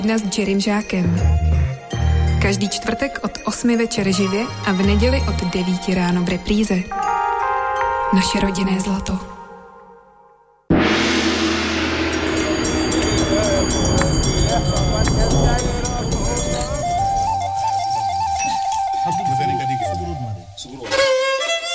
Dna s Jerrym Žákem. Každý čtvrtek od 8 večer živě a v neděli od 9 ráno v repríze. Naše rodinné zlato.